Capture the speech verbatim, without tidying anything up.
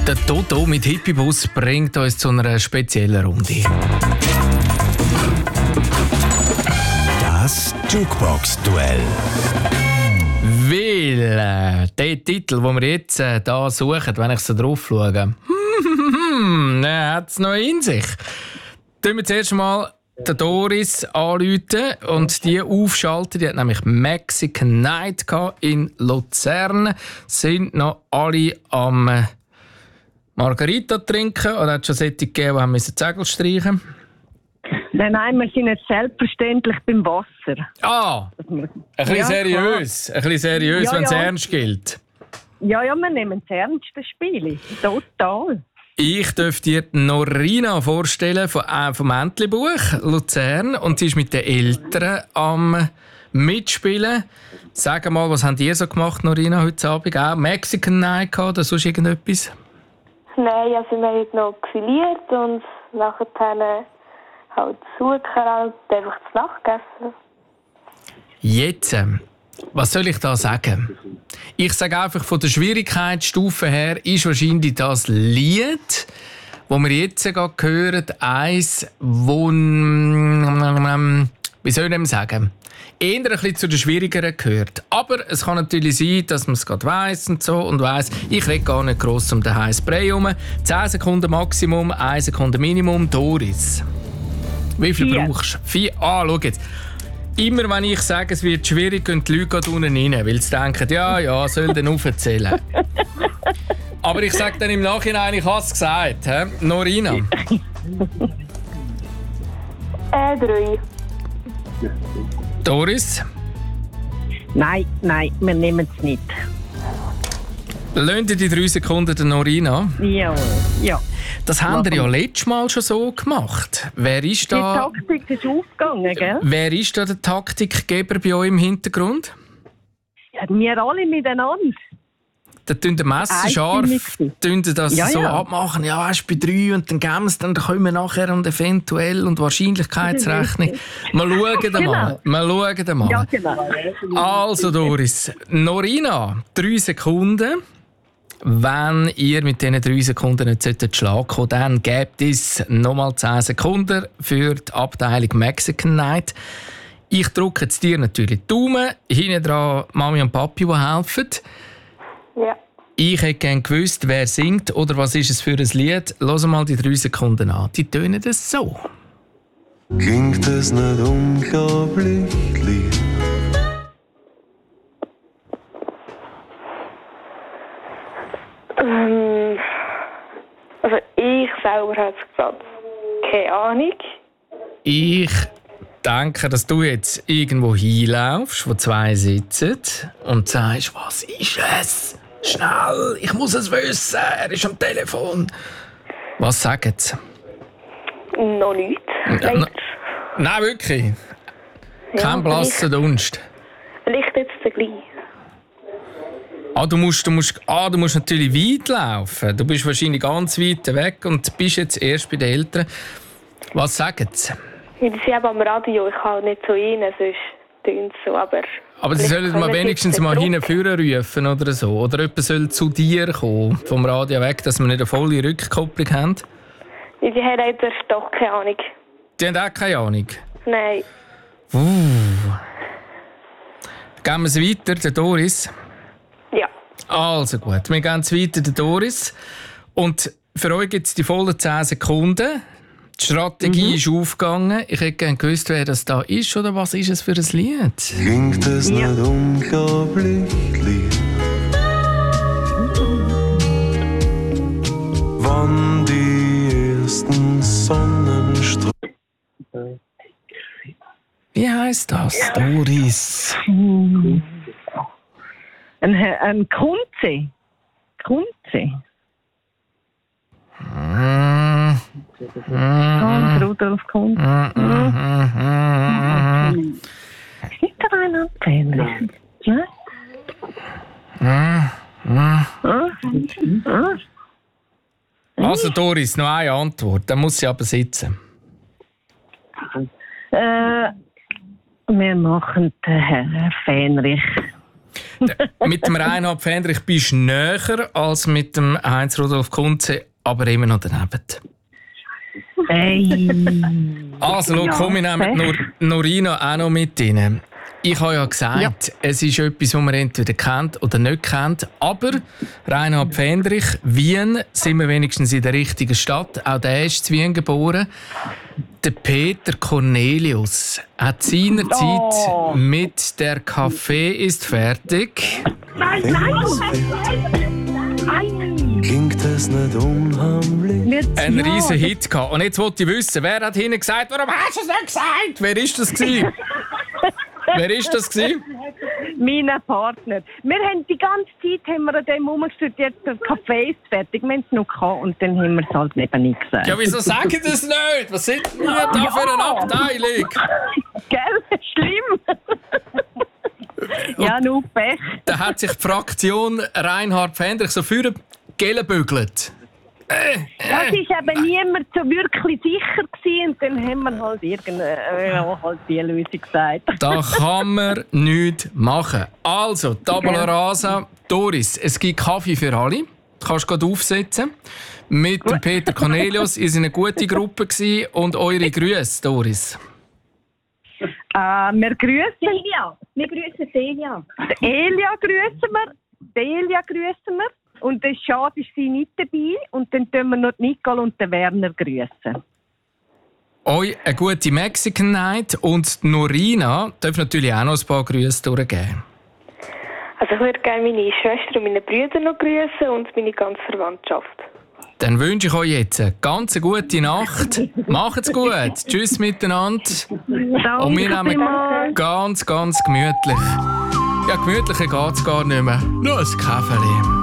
Der Toto mit Hippibus bringt uns zu einer speziellen Runde. Das Jukebox-Duell. Weil äh, der Titel, den wir jetzt äh, hier suchen, wenn ich so drauf schaue, der hat es noch in sich. Tun wir zuerst mal den Doris anrufen und die aufschalten. Die hat nämlich Mexican Night in Luzern. Sind noch alle am äh, Margarita trinken oder hat es schon solche gegeben, die haben müssen Zegel streichen? Nein, nein, wir sind jetzt selbstverständlich beim Wasser. Ah, ein bisschen Ja, seriös, ein bisschen seriös, Ja, wenn es ja. ernst gilt. Ja, ja, wir nehmen das ernst, das Spiel. Total. Ich darf dir Norina vorstellen vom, äh, vom Entlebuch Luzern und sie ist mit den Eltern am Mitspielen. Sag mal, was habt ihr so gemacht, Norina, heute Abend? Auch Mexican Night gehabt oder sonst irgendetwas? Nein, also wir haben noch grilliert und nachher halt Zucker und einfach zu Nacht gegessen. Jetzt, ähm, was soll ich da sagen? Ich sage einfach, von der Schwierigkeitsstufe her ist wahrscheinlich das Lied, das wir jetzt gerade hören, eins, wo, ähm, wie soll ich sagen, eher ein bisschen zu den schwierigeren gehört. Aber es kann natürlich sein, dass man es gerade weiss und so und weiss, ich rede gar nicht gross um den heißen Brei herum. zehn Sekunden Maximum, eine Sekunde Minimum. Doris, wie viel Vier. brauchst du? Vier. Ah, schau jetzt. Immer wenn ich sage, es wird schwierig, gehen die Leute gerade unten rein, weil sie denken, ja, ja, soll dann aufzählen. Aber ich sage dann im Nachhinein, ich habe es gesagt. He? Norina? Äh, drei. Doris? Nein, nein, wir nehmen es nicht. Lassen Sie die drei Sekunden der Norina? Ja, ja. Das haben wir ja letztes Mal schon so gemacht. Wer ist Die da, Taktik ist aufgegangen, gell? wer ist da der Taktikgeber bei euch im Hintergrund? Ja, wir alle miteinander. Da tun die Messer Einstimmig. scharf, tun das Ja, so ja. abmachen. Ja, hast bei drei und dann geben sie, dann kommen wir nachher und eventuell und Wahrscheinlichkeitsrechnung. Wir schauen mal. Wir schauen mal. Ja, genau. Also Doris, Norina, drei Sekunden. Wenn ihr mit diesen drei Sekunden nicht solltet schlagen kommen, dann gebt es nochmal zehn Sekunden für die Abteilung Mexican Night. Ich drücke jetzt dir natürlich die Daumen. Hinten dran Mami und Papi, die helfen. Ja. Ich hätte gerne gewusst, wer singt oder was ist es für ein Lied. Lass mal die drei Sekunden an. Die tönen das so. Klingt es nicht unglaublich lieb? Ähm, also ich selber habe es gerade keine Ahnung. Ich denke, dass du jetzt irgendwo hinlaufst, wo zwei sitzen und sagst, was ist es? Schnell, ich muss es wissen, er ist am Telefon. Was sagen sie? Noch nichts. Ja, Leider. Nein, wirklich. Ja, Kein blasser Dunst. Vielleicht jetzt gleich. Ah, du musst, du, musst, ah, du musst natürlich weit laufen. Du bist wahrscheinlich ganz weit weg und bist jetzt erst bei den Eltern. Was sagen sie? Ja, die sind eben am Radio, ich kann nicht so rein, sonst tönt es so, aber... Aber sie sollen mal wenigstens mal hinführen rufen oder so. Oder jemand soll zu dir kommen, vom Radio weg, dass wir nicht eine volle Rückkopplung haben. Ja, die haben leider doch keine Ahnung. Die haben auch keine Ahnung. Nein. Uh. Gehen wir es weiter, der Doris? Ja. Also gut, wir gehen es weiter, der Doris. Und für euch gibt es die vollen zehn Sekunden. Die Strategie mhm. ist aufgegangen. Ich hätte gerne gewusst, wer das da ist oder was ist es für ein Lied? Klingt es Ja. nicht unglaublich lieb? Wann die ersten Sonnenstrahlen. Wie heisst das, Doris? Ein, ein Kunze. Kunze. Mm. Hans Rudolf Kunze. Mm, mm, mm, mm, Ist nicht der Reinhard Fendrich? Nein? mm, mm. Ah? Ah? Also Doris, noch eine Antwort. Dann muss sie aber sitzen. Äh, wir machen den Herrn Fähnrich. Mit dem Reinhard Fendrich bist du näher als mit dem Heinz-Rudolf Kunze, aber immer noch daneben. Hey. Also, schau, komm, wir nehmen Nor- Norina auch noch mit rein. Ich habe ja gesagt, ja. es ist etwas, was man entweder kennt oder nicht kennt. Aber Reinhard Fendrich, Wien, sind wir wenigstens in der richtigen Stadt. Auch der ist in Wien geboren. Der Peter Cornelius hat seinerzeit oh. mit «Der Kaffee ist fertig». Nein, nein! Nein! Klingt es nicht unheimlich? Ein riesen Hit gehabt. Und jetzt wollte ich wissen, wer hat hinten gesagt, warum hast du es nicht gesagt? Wer ist das gewesen? Wer ist das gewesen? Mein Partner. Wir haben die ganze Zeit haben wir an dem rumgestellt, jetzt der Kaffee ist fertig. Wir haben es noch gehabt und dann haben wir es halt eben nicht gesagt. Ja, wieso sagen Sie das nicht? Was sind wir da ja. für eine Abteilung? Gell? Schlimm. Ja, nur Pech. Da hat sich die Fraktion Reinhard Fendrich so für gelbügelt. Äh, äh, das war eben niemand so wirklich sicher gewesen, und dann haben wir halt irgendeine äh, halt die Lösung gesagt. Da kann man nichts machen. Also, Tabula Rasa, Doris, es gibt Kaffee für alle. Du kannst gerade aufsetzen. Mit dem Peter Cornelius, ihr seid eine gute Gruppe gewesen. Und eure Grüße, Doris. Äh, wir grüßen Elia. Wir grüßen Elia. Elia grüßen wir. Elia grüßen wir. Und der Schade ist sie nicht dabei. Und dann tun wir noch Nicole und den Werner grüßen. Euch eine gute Mexican Night. Und Norina darf natürlich auch noch ein paar Grüße durchgeben. Also ich würde gerne meine Schwester und meine Brüder noch grüßen und meine ganze Verwandtschaft. Dann wünsche ich euch jetzt eine ganz gute Nacht. Macht's gut. Tschüss miteinander. Danke und wir nehmen vielmals. ganz, ganz gemütlich. Ja, gemütlicher geht's gar nicht mehr. Nur ein Kaffee.